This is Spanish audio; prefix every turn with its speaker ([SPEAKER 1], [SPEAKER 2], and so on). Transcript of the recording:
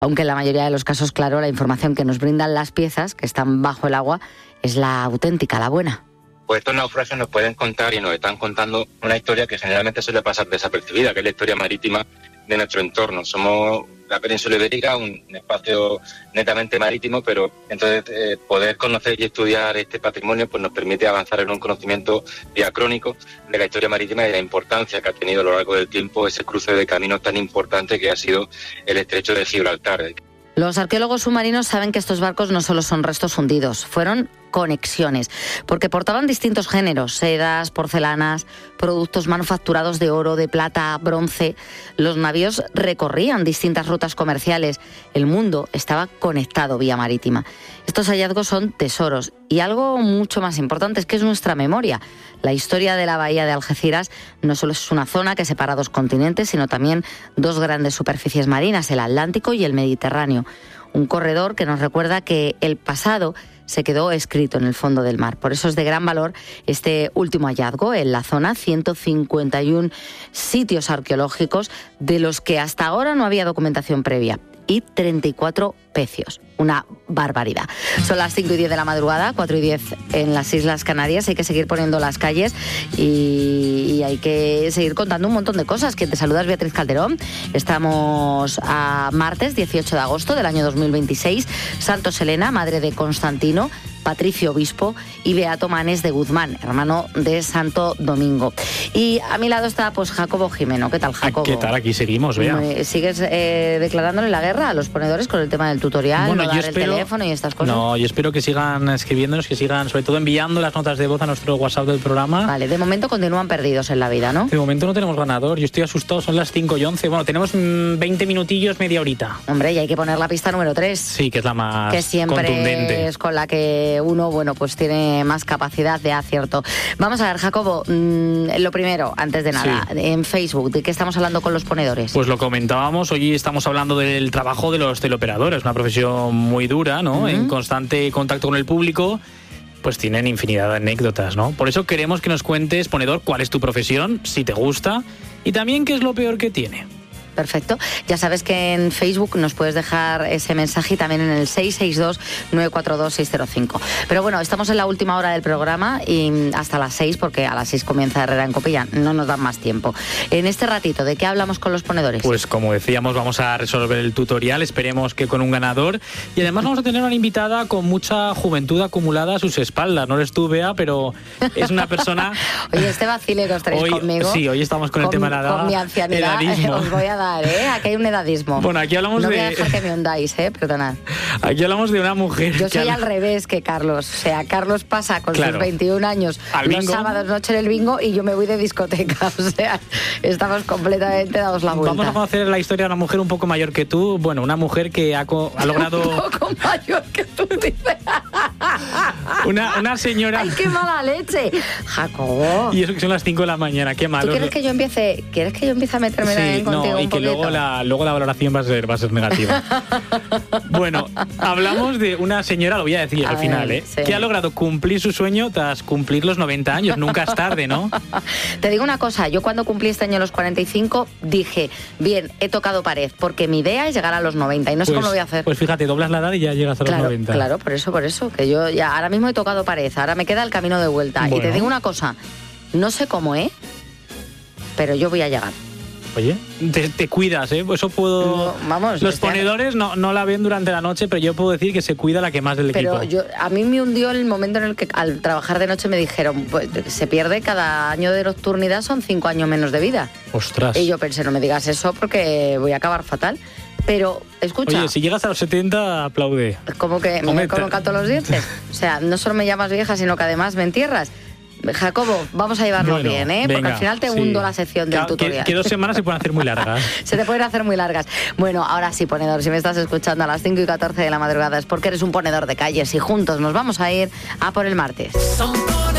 [SPEAKER 1] Aunque en la mayoría de los casos, claro, la información que nos brindan las piezas que están bajo el agua es la auténtica, la buena.
[SPEAKER 2] Pues estos naufragios nos pueden contar y nos están contando una historia que generalmente suele pasar desapercibida, que es la historia marítima de nuestro entorno. Somos la península ibérica, un espacio netamente marítimo, pero entonces poder conocer y estudiar este patrimonio pues nos permite avanzar en un conocimiento diacrónico de la historia marítima y de la importancia que ha tenido a lo largo del tiempo ese cruce de caminos tan importante que ha sido el estrecho de Gibraltar.
[SPEAKER 1] Los arqueólogos submarinos saben que estos barcos no solo son restos hundidos, fueron conexiones, porque portaban distintos géneros, sedas, porcelanas, productos manufacturados de oro, de plata, bronce. Los navíos recorrían distintas rutas comerciales. El mundo estaba conectado vía marítima. Estos hallazgos son tesoros y algo mucho más importante es que es nuestra memoria. La historia de la bahía de Algeciras no solo es una zona que separa dos continentes, sino también dos grandes superficies marinas, el Atlántico y el Mediterráneo. Un corredor que nos recuerda que el pasado se quedó escrito en el fondo del mar. Por eso es de gran valor este último hallazgo en la zona, 151 sitios arqueológicos de los que hasta ahora no había documentación previa y 34 pecios. Una barbaridad. Son las 5:10 de la madrugada, 4:10 en las Islas Canarias. Hay que seguir poniendo las calles y hay que seguir contando un montón de cosas. Quien te saluda es Beatriz Calderón. Estamos a martes 18 de agosto del año 2026. Santos Elena, madre de Constantino, Patricio Obispo y Beato Manes de Guzmán, hermano de Santo Domingo. Y a mi lado está pues Jacobo Jimeno. ¿Qué tal, Jacobo?
[SPEAKER 3] ¿Qué tal? Aquí seguimos, Bea.
[SPEAKER 1] ¿Sigues declarándole la guerra a los ponedores con el tema del tutorial,
[SPEAKER 3] bueno,
[SPEAKER 1] no dar el teléfono y estas cosas?
[SPEAKER 3] No, yo espero que sigan escribiéndonos, que sigan sobre todo enviando las notas de voz a nuestro WhatsApp del programa.
[SPEAKER 1] Vale, de momento continúan perdidos en la vida, ¿no?
[SPEAKER 3] De momento no tenemos ganador, yo estoy asustado, son las 5:11. Bueno, tenemos 20 minutillos, media horita.
[SPEAKER 1] Hombre, y hay que poner la pista número 3.
[SPEAKER 3] Sí, que es la más
[SPEAKER 1] que siempre
[SPEAKER 3] contundente.
[SPEAKER 1] Es con la que uno, bueno, pues tiene más capacidad de acierto. Vamos a ver, Jacobo, lo primero, antes de nada,
[SPEAKER 3] Sí.
[SPEAKER 1] En Facebook, ¿de qué estamos hablando con los ponedores?
[SPEAKER 3] Pues lo comentábamos, hoy estamos hablando del trabajo de los teleoperadores, una profesión muy dura, ¿no? En constante contacto con el público, pues tienen infinidad de anécdotas, ¿no? Por eso queremos que nos cuentes, ponedor, cuál es tu profesión, si te gusta, y también qué es lo peor que tiene.
[SPEAKER 1] Perfecto. Ya sabes que en Facebook nos puedes dejar ese mensaje y también en el 662-942-605. Pero bueno, estamos en la última hora del programa y hasta las 6, porque a las 6 comienza Herrera en Copilla. No nos dan más tiempo. En este ratito, ¿de qué hablamos con los ponedores?
[SPEAKER 3] Pues como decíamos, vamos a resolver el tutorial, esperemos que con un ganador. Y además vamos a tener una invitada con mucha juventud acumulada a sus espaldas. No eres tú, Bea, pero es una persona...
[SPEAKER 1] Oye, este vacile que os traéis conmigo...
[SPEAKER 3] Sí, hoy estamos con el tema de la edad.
[SPEAKER 1] Con mi ancianidad, os voy a dar, aquí hay un edadismo.
[SPEAKER 3] Bueno, aquí hablamos
[SPEAKER 1] no voy a dejar que me hundáis, perdonad.
[SPEAKER 3] Aquí hablamos de una mujer...
[SPEAKER 1] Yo soy al revés que Carlos. O sea, Carlos pasa con sus 21 años los sábados noche en el bingo y yo me voy de discoteca. O sea, estamos completamente dados la vuelta.
[SPEAKER 3] Vamos a conocer la historia de una mujer un poco mayor que tú. Bueno, una mujer que ha logrado...
[SPEAKER 1] un poco mayor que tú, dices.
[SPEAKER 3] Una señora...
[SPEAKER 1] ¡Ay, qué mala leche! Jacobo.
[SPEAKER 3] Y eso que son las 5 de la mañana, qué malo.
[SPEAKER 1] ¿Tú quieres que yo empiece a meterme también contigo
[SPEAKER 3] y
[SPEAKER 1] un
[SPEAKER 3] que luego la valoración va a ser negativa. Bueno, hablamos de una señora, lo voy a decir al final,
[SPEAKER 1] sí.
[SPEAKER 3] que ha logrado cumplir su sueño tras cumplir los 90 años. Nunca es tarde, ¿no?
[SPEAKER 1] Te digo una cosa, yo cuando cumplí este año los 45 dije, bien, he tocado pared, porque mi idea es llegar a los 90 y no sé cómo lo voy a hacer.
[SPEAKER 3] Pues fíjate, doblas la edad y ya llegas a los 90.
[SPEAKER 1] Claro, por eso, que yo ya ahora mismo he tocado pared, ahora me queda el camino de vuelta. Bueno. Y te digo una cosa, no sé cómo, pero yo voy a llegar.
[SPEAKER 3] Oye, te cuidas, Eso puedo...
[SPEAKER 1] No, vamos.
[SPEAKER 3] Los ponedores no la ven durante la noche, pero yo puedo decir que se cuida la que más del equipo.
[SPEAKER 1] Pero a mí me hundió el momento en el que al trabajar de noche me dijeron, pues se pierde cada año de nocturnidad, son 5 años menos de vida.
[SPEAKER 3] Ostras.
[SPEAKER 1] Y yo pensé, no me digas eso porque voy a acabar fatal. Pero, escucha...
[SPEAKER 3] Oye, si llegas a los 70, aplaude.
[SPEAKER 1] ¿Cómo que me colocan todos los dientes? O sea, no solo me llamas vieja, sino que además me entierras. Jacobo, vamos a llevarnos bien, porque
[SPEAKER 3] venga,
[SPEAKER 1] al final te hundo la sección del tutorial.
[SPEAKER 3] Que 2 semanas se pueden hacer muy largas.
[SPEAKER 1] Se te pueden hacer muy largas. Bueno, ahora sí, ponedor, si me estás escuchando a las 5:14 de la madrugada es porque eres un ponedor de calles y juntos nos vamos a ir a por el martes.